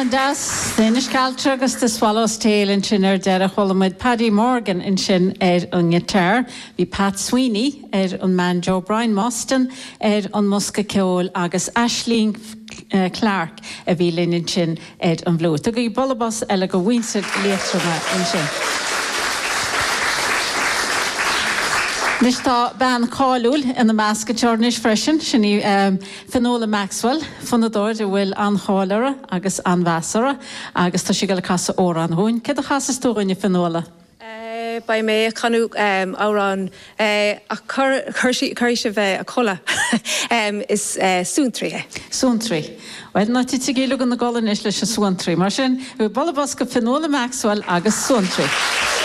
das, Danish culture agus the Swallows Tail in sin der Hollywood Paddy Morgan in sin an guitar, vi Pat Sweeney an man Joe Brian Mostyn an Muska Ceol agus Aisling Clark a vi lin in sin an bhlú. Tug I bolabos go winsa létrama in sin. Nishta ban Carlul in the mask Jornish freshen, Shini Finola Maxwell, Fonador de will an Hollera, agus an Vassara, agus Toshigal Casa Oran Hoon, Kid the Casa Storin Finola. By me canu around a Kershive a cola is Soontri. Soontri. Well, not to get look on the golden English Soontri. Martian, we Bolaboska Finola Maxwell, agus Soontri.